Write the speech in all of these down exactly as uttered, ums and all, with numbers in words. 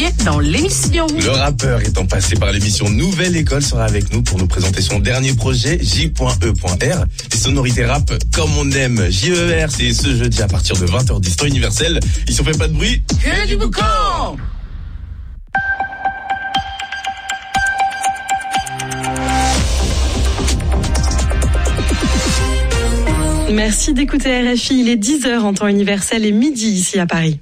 dans l'émission. Le rappeur étant passé par l'émission Nouvelle École sera avec nous pour nous présenter son dernier projet J E R. Les sonorités rap comme on aime. J E R, c'est ce jeudi à partir de vingt heures dix temps universel. Ici on fait pas de bruit, que du boucan. Merci d'écouter R F I, il est dix heures en temps universel et midi ici à Paris.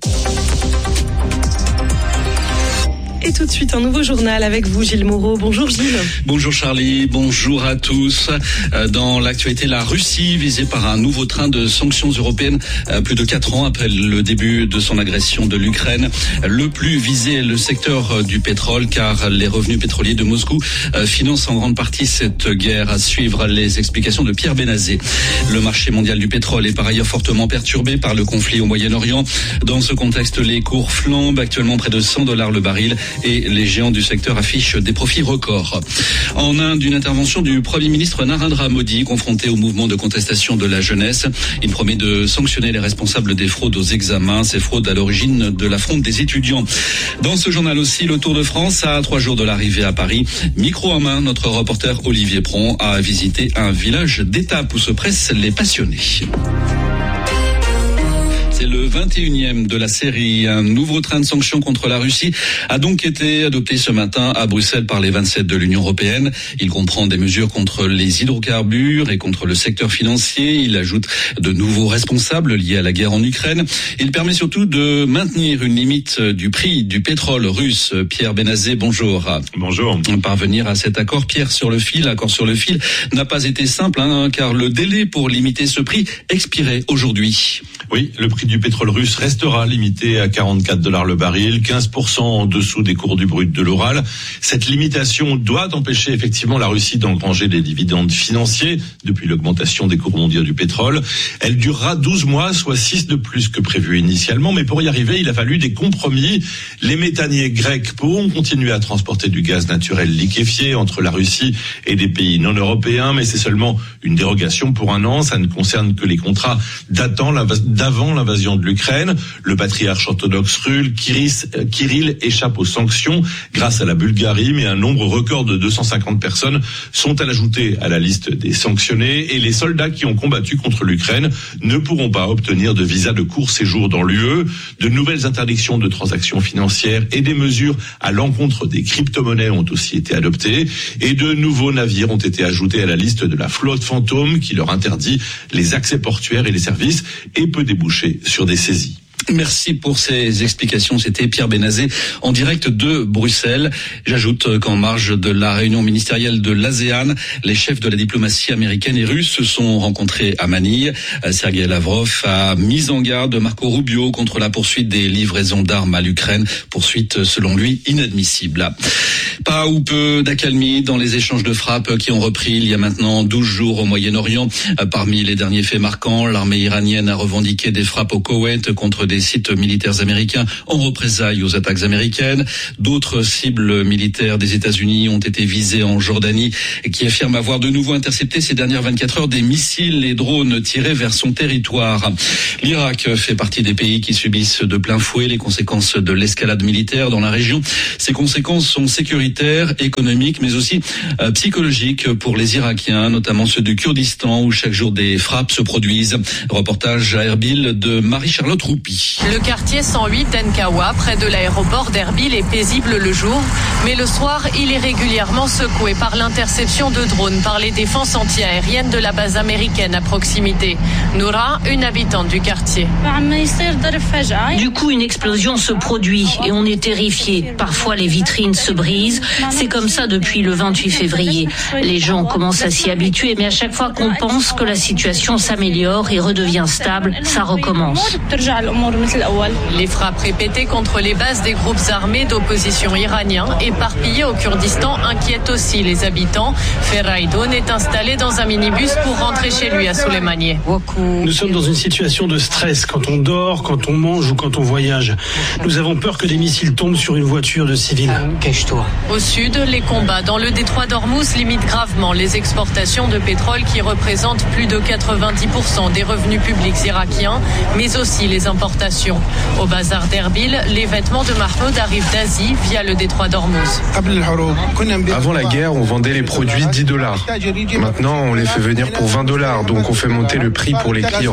Et tout de suite, un nouveau journal avec vous, Gilles Moreau. Bonjour Gilles. Bonjour Charlie, bonjour à tous. Dans l'actualité, la Russie visée par un nouveau train de sanctions européennes plus de quatre ans après le début de son agression de l'Ukraine. Le plus visé est le secteur du pétrole car les revenus pétroliers de Moscou financent en grande partie cette guerre. À suivre les explications de Pierre Benazé. Le marché mondial du pétrole est par ailleurs fortement perturbé par le conflit au Moyen-Orient. Dans ce contexte, les cours flambent actuellement près de cent dollars le baril. Et les géants du secteur affichent des profits records. En Inde, une intervention du Premier ministre Narendra Modi confronté au mouvement de contestation de la jeunesse. Il promet de sanctionner les responsables des fraudes aux examens, ces fraudes à l'origine de la fronde des étudiants. Dans ce journal aussi, le Tour de France à trois jours de l'arrivée à Paris. Micro en main, notre reporter Olivier Pron a visité un village d'étape où se pressent les passionnés. C'est le vingt et unième de la série. Un nouveau train de sanctions contre la Russie a donc été adopté ce matin à Bruxelles par les vingt-sept de l'Union européenne. Il comprend des mesures contre les hydrocarbures et contre le secteur financier. Il ajoute de nouveaux responsables liés à la guerre en Ukraine. Il permet surtout de maintenir une limite du prix du pétrole russe. Pierre Benazé, bonjour. Bonjour. Parvenir à cet accord, Pierre, sur le fil, accord sur le fil, n'a pas été simple, hein, car le délai pour limiter ce prix expirait aujourd'hui. Oui, le prix du pétrole russe restera limité à quarante-quatre dollars le baril, quinze pour cent en dessous des cours du brut de l'Oral. Cette limitation doit empêcher effectivement la Russie d'engranger des dividendes financiers depuis l'augmentation des cours mondiaux du pétrole. Elle durera douze mois, soit six de plus que prévu initialement, mais pour y arriver, il a fallu des compromis. Les méthaniers grecs pourront continuer à transporter du gaz naturel liquéfié entre la Russie et des pays non européens, mais c'est seulement une dérogation pour un an. Ça ne concerne que les contrats datant d'avant l'invasion de l'Ukraine. Le patriarche orthodoxe russe Kirill échappe aux sanctions grâce à la Bulgarie, mais un nombre record de deux cent cinquante personnes sont à l'ajouter à la liste des sanctionnés et les soldats qui ont combattu contre l'Ukraine ne pourront pas obtenir de visa de court séjour dans l'U E. De nouvelles interdictions de transactions financières et des mesures à l'encontre des crypto-monnaies ont aussi été adoptées et de nouveaux navires ont été ajoutés à la liste de la flotte fantôme qui leur interdit les accès portuaires et les services et peut déboucher sur des saisies. Merci pour ces explications. C'était Pierre Benazé en direct de Bruxelles. J'ajoute qu'en marge de la réunion ministérielle de l'ASEAN, les chefs de la diplomatie américaine et russe se sont rencontrés à Manille. Sergei Lavrov a mis en garde Marco Rubio contre la poursuite des livraisons d'armes à l'Ukraine. Poursuite, selon lui, inadmissible. Pas ou peu d'accalmie dans les échanges de frappes qui ont repris il y a maintenant douze jours au Moyen-Orient. Parmi les derniers faits marquants, l'armée iranienne a revendiqué des frappes au Koweït contre des sites militaires américains en représailles aux attaques américaines. D'autres cibles militaires des États-Unis ont été visées en Jordanie, qui affirme avoir de nouveau intercepté ces dernières vingt-quatre heures des missiles et drones tirés vers son territoire. L'Irak fait partie des pays qui subissent de plein fouet les conséquences de l'escalade militaire dans la région. Ces conséquences sont sécuritaires, économiques, mais aussi euh, psychologiques pour les Irakiens, notamment ceux du Kurdistan, où chaque jour des frappes se produisent. Reportage à Erbil de Marie-Charlotte Roupi. Le quartier cent huit d'Enkawa, près de l'aéroport d'Erbil, est paisible le jour, mais le soir, il est régulièrement secoué par l'interception de drones par les défenses antiaériennes de la base américaine à proximité. Noura, une habitante du quartier. Du coup, une explosion se produit et on est terrifié. Parfois, les vitrines se brisent. C'est comme ça depuis le vingt-huit février. Les gens commencent à s'y habituer, mais à chaque fois qu'on pense que la situation s'améliore et redevient stable, ça recommence. Les frappes répétées contre les bases des groupes armés d'opposition iraniens éparpillés au Kurdistan inquiètent aussi les habitants. Ferraïdoun est installé dans un minibus pour rentrer chez lui à Soleimani. Nous sommes dans une situation de stress quand on dort, quand on mange ou quand on voyage. Nous avons peur que des missiles tombent sur une voiture de civils. Cache-toi. Au sud, les combats dans le détroit d'Ormuz limitent gravement les exportations de pétrole qui représentent plus de quatre-vingt-dix pour cent des revenus publics irakiens, mais aussi les importations d'exportation. Au bazar d'Erbil, les vêtements de Mahmoud arrivent d'Asie via le détroit d'Ormuz. Avant la guerre, on vendait les produits dix dollars. Maintenant, on les fait venir pour vingt dollars, donc on fait monter le prix pour les clients.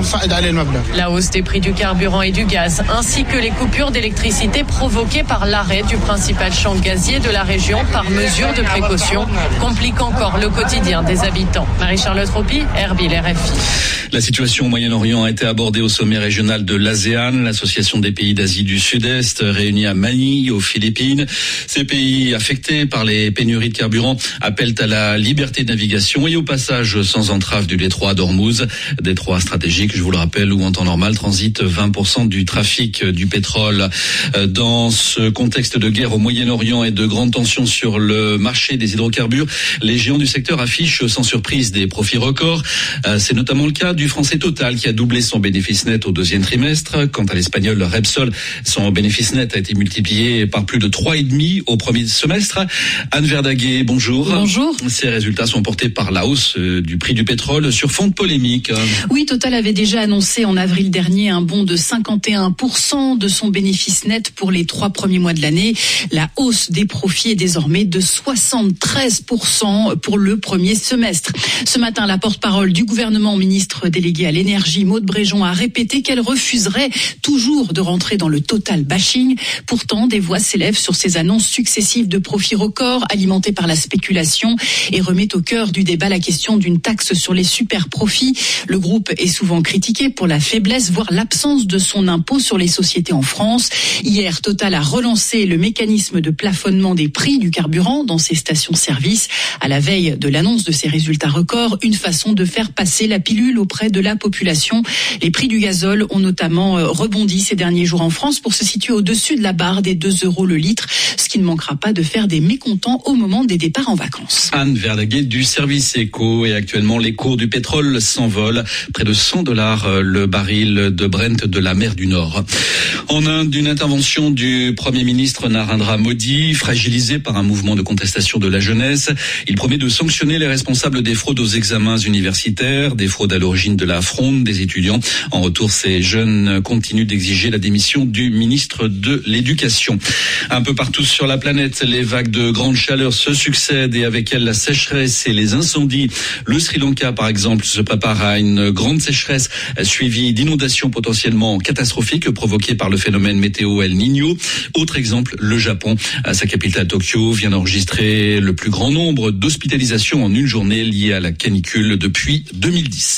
La hausse des prix du carburant et du gaz, ainsi que les coupures d'électricité provoquées par l'arrêt du principal champ gazier de la région par mesure de précaution, compliquent encore le quotidien des habitants. Marie-Charlotte Ropi, Erbil, R F I. La situation au Moyen-Orient a été abordée au sommet régional de l'ASEAN, l'association des pays d'Asie du Sud-Est, réunie à Manille, aux Philippines. Ces pays affectés par les pénuries de carburant appellent à la liberté de navigation et au passage sans entrave du détroit d'Ormuz, détroit stratégique, je vous le rappelle, où en temps normal transite vingt pour cent du trafic du pétrole. Dans ce contexte de guerre au Moyen-Orient et de grandes tensions sur le marché des hydrocarbures, les géants du secteur affichent sans surprise des profits records. C'est notamment le cas du français Total qui a doublé son bénéfice net au deuxième trimestre. Quant à l'espagnol Repsol, son bénéfice net a été multiplié par plus de trois virgule cinq au premier semestre. Anne Verdaguet, bonjour. Bonjour. Ces résultats sont portés par la hausse du prix du pétrole sur fond de polémique. Oui, Total avait déjà annoncé en avril dernier un bond de cinquante et un pour cent de son bénéfice net pour les trois premiers mois de l'année. La hausse des profits est désormais de soixante-treize pour cent pour le premier semestre. Ce matin, la porte-parole du gouvernement, ministre déléguée à l'énergie, Maud Bréjon, a répété qu'elle refuserait toujours de rentrer dans le total bashing. Pourtant, des voix s'élèvent sur ces annonces successives de profits records alimentées par la spéculation et remet au cœur du débat la question d'une taxe sur les super profits. Le groupe est souvent critiqué pour la faiblesse, voire l'absence de son impôt sur les sociétés en France. Hier, Total a relancé le mécanisme de plafonnement des prix du carburant dans ses stations-service. À la veille de l'annonce de ces résultats records, une façon de faire passer la pilule auprès de la population. Les prix du gazole ont notamment rebondi ces derniers jours en France pour se situer au-dessus de la barre des deux euros le litre, ce qui ne manquera pas de faire des mécontents au moment des départs en vacances. Anne Verdaguet du service éco, et actuellement les cours du pétrole s'envolent. Près de cent dollars le baril de Brent de la mer du Nord. En Inde, une intervention du Premier ministre Narendra Modi, fragilisé par un mouvement de contestation de la jeunesse. Il promet de sanctionner les responsables des fraudes aux examens universitaires, des fraudes à l'origine de la fronde des étudiants. En retour, ces jeunes continuent d'exiger la démission du ministre de l'Éducation. Un peu partout sur la planète, les vagues de grande chaleur se succèdent et avec elles la sécheresse et les incendies. Le Sri Lanka, par exemple, se prépare à une grande sécheresse suivie d'inondations potentiellement catastrophiques provoquées par le phénomène météo El Niño. Autre exemple, le Japon, à sa capitale Tokyo, vient d'enregistrer le plus grand nombre d'hospitalisations en une journée liées à la canicule depuis deux mille dix.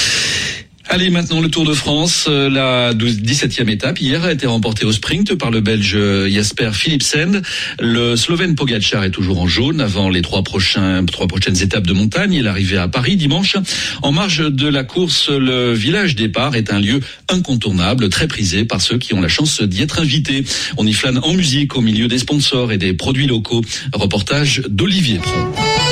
Allez, maintenant le Tour de France, la dix-septième étape hier a été remportée au sprint par le Belge Jasper Philipsen. Le Slovène Pogačar est toujours en jaune avant les trois prochains, trois prochaines étapes de montagne. Il est arrivé à Paris dimanche. En marge de la course, le village départ est un lieu incontournable, très prisé par ceux qui ont la chance d'y être invités. On y flâne en musique au milieu des sponsors et des produits locaux. Reportage d'Olivier Pron.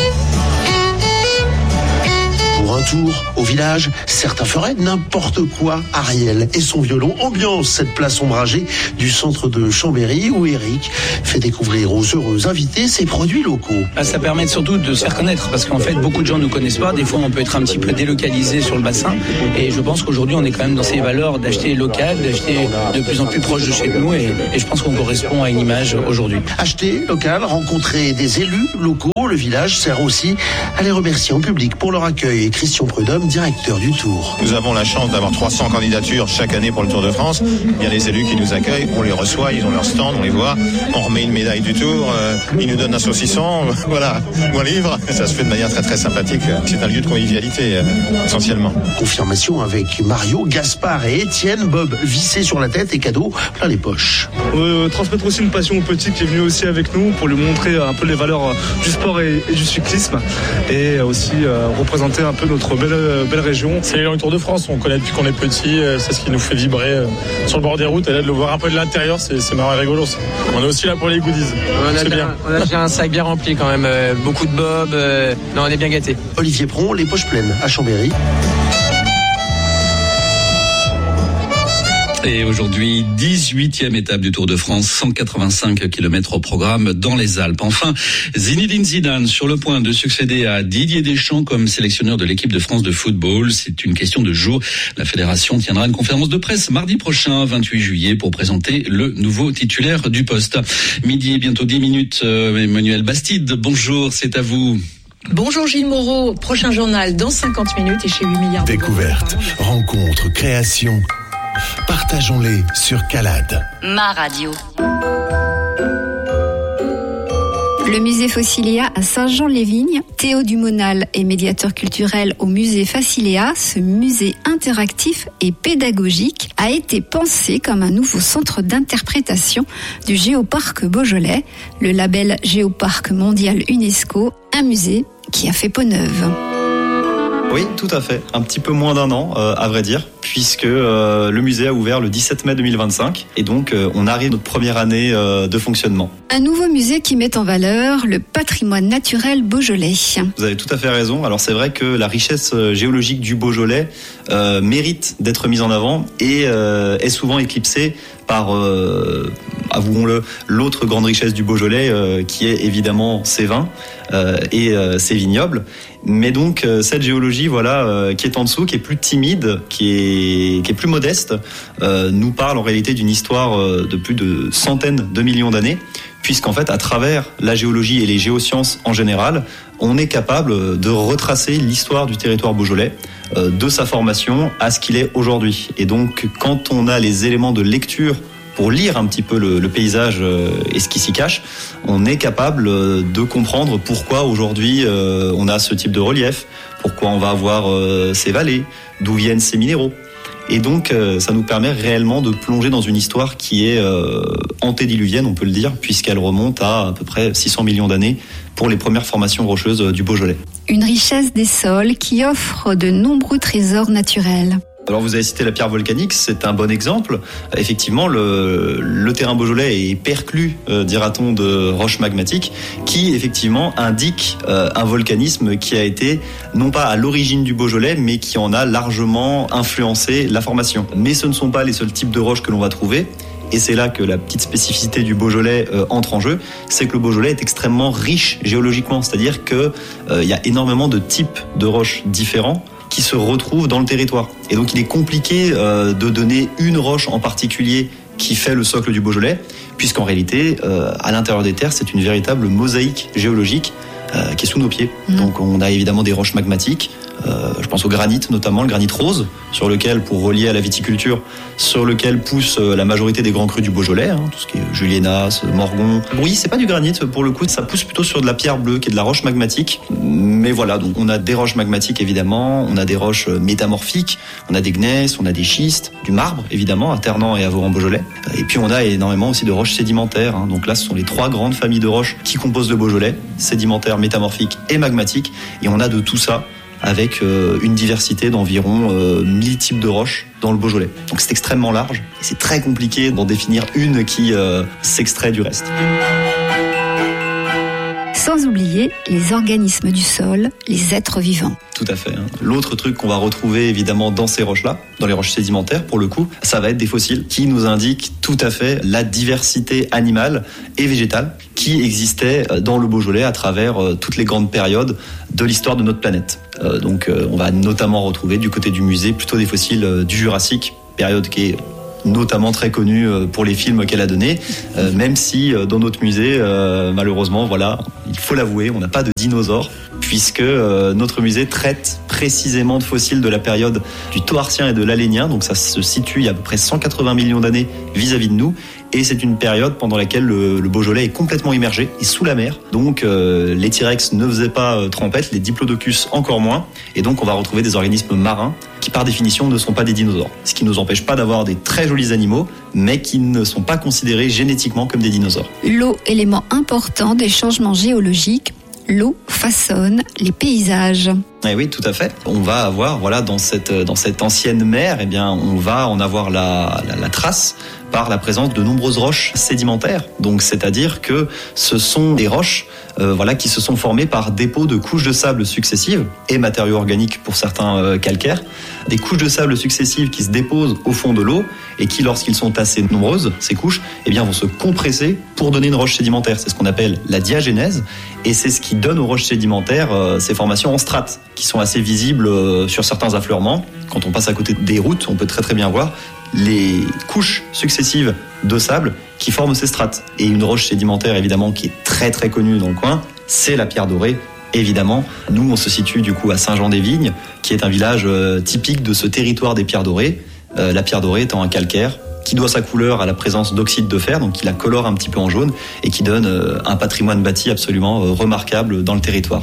Pour un tour au village, certains feraient n'importe quoi. Ariel et son violon ambiance cette place ombragée du centre de Chambéry où Eric fait découvrir aux heureux invités ses produits locaux. Ça permet surtout de se faire connaître parce qu'en fait beaucoup de gens ne nous connaissent pas. Des fois on peut être un petit peu délocalisé sur le bassin et je pense qu'aujourd'hui on est quand même dans ces valeurs d'acheter local, d'acheter de plus en plus proche de chez nous et, et je pense qu'on correspond à une image aujourd'hui. Acheter local, rencontrer des élus locaux, le village sert aussi à les remercier en public pour leur accueil. Christian Prudhomme, directeur du Tour. Nous avons la chance d'avoir trois cents candidatures chaque année pour le Tour de France. Il y a les élus qui nous accueillent, on les reçoit, ils ont leur stand, on les voit, on remet une médaille du Tour, euh, ils nous donnent un saucisson, voilà, ou un livre. Ça se fait de manière très très sympathique. C'est un lieu de convivialité, euh, essentiellement. Confirmation avec Mario, Gaspard et Étienne, Bob vissé sur la tête et cadeau plein les poches. On veut transmettre aussi une passion au petit qui est venu aussi avec nous pour lui montrer un peu les valeurs du sport et, et du cyclisme et aussi euh, représenter un peu notre belle, belle région. C'est le Tour de France, on connaît depuis qu'on est petit, c'est ce qui nous fait vibrer sur le bord des routes et là de le voir un peu de l'intérieur, c'est, c'est marrant et rigolo. On est aussi là pour les goodies. On a, bien. On a déjà un sac bien rempli quand même, euh, beaucoup de bobs, euh, non, on est bien gâtés. Olivier Pron, les poches pleines à Chambéry. Et aujourd'hui, dix-huitième étape du Tour de France, cent quatre-vingt-cinq kilomètres au programme dans les Alpes. Enfin, Zinedine Zidane sur le point de succéder à Didier Deschamps comme sélectionneur de l'équipe de France de football. C'est une question de jour. La fédération tiendra une conférence de presse mardi prochain, vingt-huit juillet, pour présenter le nouveau titulaire du poste. Midi et bientôt dix minutes, euh, Emmanuel Bastide, bonjour, c'est à vous. Bonjour Gilles Moreau, prochain journal dans cinquante minutes et chez huit milliards. Découverte, rencontre, création. Partageons-les sur Calade. Ma radio. Le musée Fossiléa à Saint-Jean-les-Vignes. Théo Dumonal est médiateur culturel au musée Fossiléa. Ce musée interactif et pédagogique a été pensé comme un nouveau centre d'interprétation du Géoparc Beaujolais, le label Géoparc mondial UNESCO, un musée qui a fait peau neuve. Oui, tout à fait. Un petit peu moins d'un an, euh, à vrai dire, puisque euh, le musée a ouvert le dix-sept mai deux mille vingt-cinq et donc euh, on arrive à notre première année euh, de fonctionnement. Un nouveau musée qui met en valeur le patrimoine naturel beaujolais. Vous avez tout à fait raison. Alors c'est vrai que la richesse géologique du Beaujolais euh, mérite d'être mise en avant et euh, est souvent éclipsée par, euh, avouons-le, l'autre grande richesse du Beaujolais, euh, qui est évidemment ses vins euh, et euh, ses vignobles. Mais donc euh, cette géologie, voilà, euh, qui est en dessous, qui est plus timide, qui est qui est plus modeste, euh, nous parle en réalité d'une histoire euh, de plus de centaines de millions d'années, puisqu'en fait, à travers la géologie et les géosciences en général, on est capable de retracer l'histoire du territoire beaujolais, euh, de sa formation à ce qu'il est aujourd'hui. Et donc, quand on a les éléments de lecture pour lire un petit peu le, le paysage euh, et ce qui s'y cache, on est capable euh, de comprendre pourquoi aujourd'hui euh, on a ce type de relief, pourquoi on va avoir euh, ces vallées, d'où viennent ces minéraux. Et donc, euh, ça nous permet réellement de plonger dans une histoire qui est euh, antédiluvienne, on peut le dire, puisqu'elle remonte à à peu près six cents millions d'années pour les premières formations rocheuses du Beaujolais. Une richesse des sols qui offre de nombreux trésors naturels. Alors vous avez cité la pierre volcanique, c'est un bon exemple. Effectivement, le, le terrain beaujolais est perclus, euh, dira-t-on, de roches magmatiques qui, effectivement, indiquent euh, un volcanisme qui a été, non pas à l'origine du Beaujolais, mais qui en a largement influencé la formation. Mais ce ne sont pas les seuls types de roches que l'on va trouver. Et c'est là que la petite spécificité du Beaujolais euh, entre en jeu, c'est que le Beaujolais est extrêmement riche géologiquement, c'est-à-dire qu'il euh, y a énormément de types de roches différents qui se retrouvent dans le territoire. Et donc il est compliqué euh, de donner une roche en particulier qui fait le socle du Beaujolais, puisqu'en réalité, euh, à l'intérieur des terres, c'est une véritable mosaïque géologique euh, qui est sous nos pieds. Mmh. Donc on a évidemment des roches magmatiques, euh, je pense au granit notamment, le granit rose, sur lequel, pour relier à la viticulture, sur lequel pousse la majorité des grands crus du Beaujolais, hein, tout ce qui est Juliénas, Morgon. Oui, c'est pas du granit pour le coup, ça pousse plutôt sur de la pierre bleue, qui est de la roche magmatique. Mais voilà, donc on a des roches magmatiques évidemment, on a des roches métamorphiques, on a des gneiss, on a des schistes, du marbre évidemment, à Ternant et à Vauran-Beaujolais. Et puis on a énormément aussi de roches sédimentaires. Hein. Donc là, ce sont les trois grandes familles de roches qui composent le Beaujolais, sédimentaires, métamorphiques et magmatiques. Et on a de tout ça avec euh, une diversité d'environ euh, mille types de roches dans le Beaujolais. Donc c'est extrêmement large et c'est très compliqué d'en définir une qui euh, s'extrait du reste. Sans oublier les organismes du sol, les êtres vivants. Tout à fait. Hein. L'autre truc qu'on va retrouver évidemment dans ces roches-là, dans les roches sédimentaires pour le coup, ça va être des fossiles qui nous indiquent tout à fait la diversité animale et végétale qui existait dans le Beaujolais à travers toutes les grandes périodes de l'histoire de notre planète. Euh, donc euh, on va notamment retrouver du côté du musée plutôt des fossiles du Jurassique, période qui est notamment très connue pour les films qu'elle a donnés, euh, même si dans notre musée, euh, malheureusement, voilà, il faut l'avouer, on n'a pas de dinosaures, puisque euh, notre musée traite précisément de fossiles de la période du Toarcien et de l'Alénien, donc ça se situe il y a à peu près cent quatre-vingts millions d'années vis-à-vis de nous, et c'est une période pendant laquelle le, le Beaujolais est complètement immergé et sous la mer, donc euh, les T-Rex ne faisaient pas euh, trempette, les Diplodocus encore moins, et donc on va retrouver des organismes marins qui par définition ne sont pas des dinosaures, ce qui ne nous empêche pas d'avoir des très jolis animaux, mais qui ne sont pas considérés génétiquement comme des dinosaures. L'eau, élément important des changements géologiques, l'eau façonne les paysages. Eh oui, tout à fait. On va avoir, voilà, dans cette dans cette ancienne mer, eh bien, on va en avoir la, la, la trace par la présence de nombreuses roches sédimentaires. Donc, c'est-à-dire que ce sont des roches, euh, voilà, qui se sont formées par dépôt de couches de sable successives et matériaux organiques pour certains euh, calcaires, des couches de sable successives qui se déposent au fond de l'eau et qui, lorsqu'ils sont assez nombreuses, ces couches, eh bien, vont se compresser pour donner une roche sédimentaire. C'est ce qu'on appelle la diagénèse, et c'est ce qui donne aux roches sédimentaires euh, ces formations en strates, qui sont assez visibles euh, sur certains affleurements. Quand on passe à côté des routes, on peut très très bien voir les couches successives de sable qui forment ces strates. Et une roche sédimentaire, évidemment, qui est très très connue dans le coin, c'est la pierre dorée. Évidemment, nous on se situe du coup à Saint-Jean-des-Vignes, qui est un village euh, typique de ce territoire des pierres dorées. Euh, la pierre dorée étant un calcaire qui doit sa couleur à la présence d'oxyde de fer, donc qui la colore un petit peu en jaune et qui donne euh, un patrimoine bâti absolument euh, remarquable dans le territoire.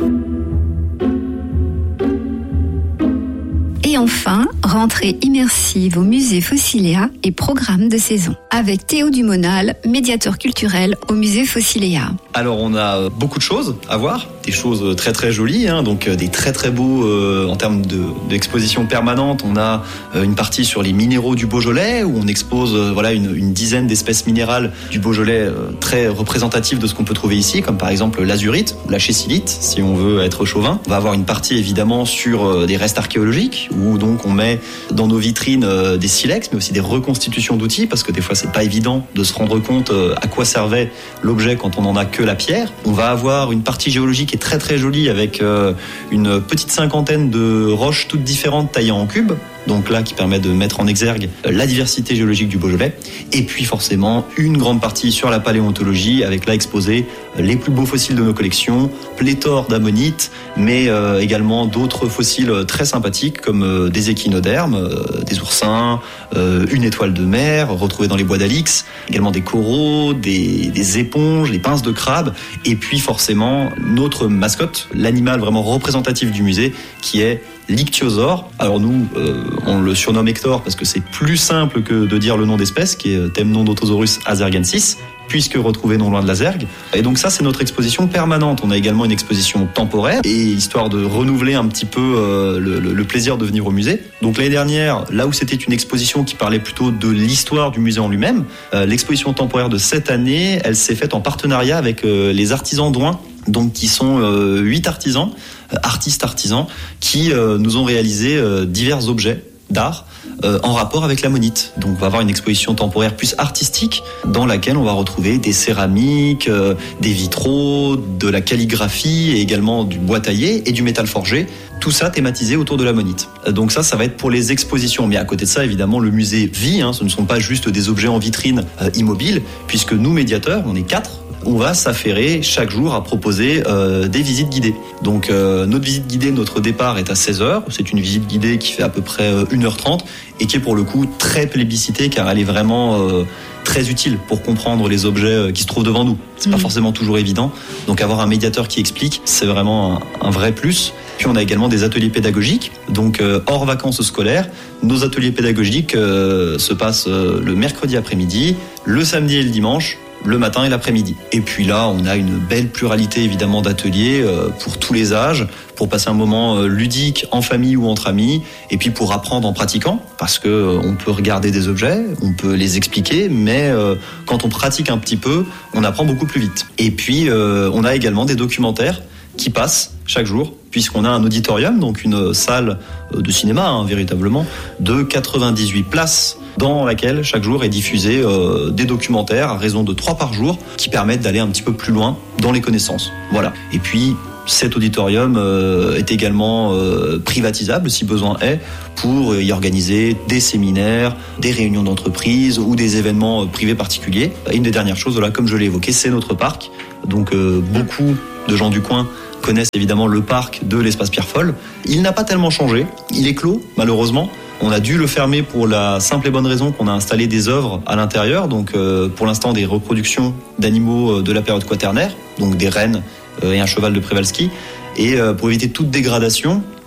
Et enfin, rentrée immersive au musée Fossiléa et programme de saison. Avec Théo Dumonal, médiateur culturel au musée Fossiléa. Alors on a beaucoup de choses à voir, des choses très très jolies, hein, donc des très très beaux euh, en termes de, d'exposition permanente. On a euh, une partie sur les minéraux du Beaujolais où on expose euh, voilà une, une dizaine d'espèces minérales du Beaujolais euh, très représentatives de ce qu'on peut trouver ici, comme par exemple l'azurite ou la schistite, si on veut être chauvin. On va avoir une partie évidemment sur euh, des restes archéologiques où donc on met dans nos vitrines euh, des silex, mais aussi des reconstitutions d'outils, parce que des fois c'est pas évident de se rendre compte euh, à quoi servait l'objet quand on en a que la pierre. On va avoir une partie géologique qui est très très jolie avec euh, une petite cinquantaine de roches toutes différentes taillées en cubes. Donc là, qui permet de mettre en exergue la diversité géologique du Beaujolais. Et puis forcément, une grande partie sur la paléontologie, avec là exposé les plus beaux fossiles de nos collections, pléthore d'ammonites, mais euh, également d'autres fossiles très sympathiques comme euh, des échinodermes, euh, des oursins, euh, une étoile de mer retrouvée dans les bois d'Alix, également des coraux, des, des éponges, les pinces de crabe, et puis forcément notre mascotte, l'animal vraiment représentatif du musée, qui est l'ichthyosaure. Alors nous, euh, on le surnomme Hector parce que c'est plus simple que de dire le nom d'espèce, qui est Temnodontosaurus azergensis, puisque retrouvé non loin de la Zergue. Et donc ça, c'est notre exposition permanente. On a également une exposition temporaire, et histoire de renouveler un petit peu euh, le, le, le plaisir de venir au musée. Donc l'année dernière, là où c'était une exposition qui parlait plutôt de l'histoire du musée en lui-même, euh, l'exposition temporaire de cette année, elle s'est faite en partenariat avec euh, les artisans d'Oin, donc qui sont euh, huit artisans, euh, artistes artisans, qui euh, nous ont réalisé euh, divers objets d'art euh, en rapport avec l'ammonite. Donc on va avoir une exposition temporaire plus artistique dans laquelle on va retrouver des céramiques, euh, des vitraux, de la calligraphie et également du bois taillé et du métal forgé. Tout ça thématisé autour de l'ammonite. Donc ça, ça va être pour les expositions. Mais à côté de ça, évidemment, le musée vit. Hein, ce ne sont pas juste des objets en vitrine euh, immobiles, puisque nous, médiateurs, on est quatre, on va s'affairer chaque jour à proposer euh, des visites guidées. Donc euh, notre visite guidée, notre départ est à seize heures. C'est une visite guidée qui fait à peu près euh, une heure trente et qui est pour le coup très plébiscitée, car elle est vraiment euh, très utile pour comprendre les objets qui se trouvent devant nous. C'est mmh. pas forcément toujours évident. Donc avoir un médiateur qui explique, c'est vraiment un, un vrai plus. Puis on a également des ateliers pédagogiques, donc euh, hors vacances scolaires. Nos ateliers pédagogiques euh, se passent euh, le mercredi après-midi, le samedi et le dimanche, le matin et l'après-midi. Et puis là, on a une belle pluralité évidemment d'ateliers euh, pour tous les âges, pour passer un moment euh, ludique en famille ou entre amis, et puis pour apprendre en pratiquant, parce que euh, on peut regarder des objets, on peut les expliquer, mais euh, quand on pratique un petit peu, on apprend beaucoup plus vite. Et puis, euh, on a également des documentaires qui passent chaque jour, puisqu'on a un auditorium, donc une salle de cinéma, hein, véritablement, de quatre-vingt-dix-huit places, dans laquelle chaque jour est diffusé euh, des documentaires à raison de trois par jour, qui permettent d'aller un petit peu plus loin dans les connaissances. Voilà. Et puis, cet auditorium euh, est également euh, privatisable, si besoin est, pour y organiser des séminaires, des réunions d'entreprise ou des événements privés particuliers. Et une des dernières choses, voilà, comme je l'ai évoqué, c'est notre parc. Donc, euh, beaucoup de gens du coin connaissent évidemment le parc de l'espace Pierrefolle. Il n'a pas tellement changé. Il est clos, malheureusement. On a dû le fermer pour la simple et bonne raison qu'on a installé des œuvres à l'intérieur. Donc, euh, pour l'instant, des reproductions d'animaux de la période quaternaire, donc des rennes et un cheval de Przewalski. Et euh, pour éviter toute dégradation,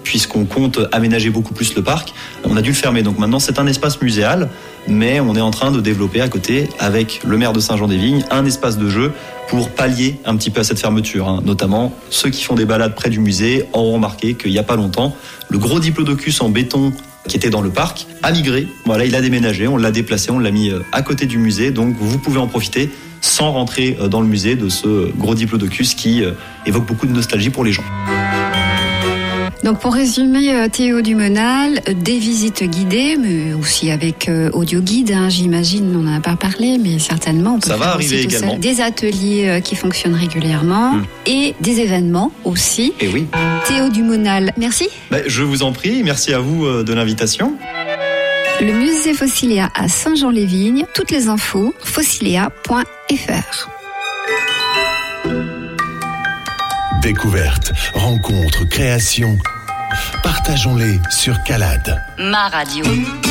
puisqu'on compte aménager beaucoup plus le parc. On a dû le fermer, donc maintenant c'est un espace muséal, mais on est en train de développer à côté, avec le maire de Saint-Jean-des-Vignes, un espace de jeu pour pallier un petit peu à cette fermeture. Hein. Notamment, ceux qui font des balades près du musée auront remarqué qu'il n'y a pas longtemps, le gros diplodocus en béton qui était dans le parc a migré. Voilà, il a déménagé, on l'a déplacé, on l'a mis à côté du musée, donc vous pouvez en profiter sans rentrer dans le musée de ce gros diplodocus qui évoque beaucoup de nostalgie pour les gens. Donc pour résumer, Théo Dumonal, des visites guidées, mais aussi avec euh, audio guide, hein, j'imagine, on n'en a pas parlé, mais certainement on peut ça faire va aussi arriver tout également. Ça. Des ateliers euh, qui fonctionnent régulièrement mmh. et des événements aussi. Et oui. Théo Dumonal, merci. Bah, je vous en prie, merci à vous euh, de l'invitation. Le musée Fossiléa à Saint-Jean-les-Vignes, toutes les infos, fossiléa point f r. Découverte, rencontre, création. Partageons-les sur Calade. Ma radio.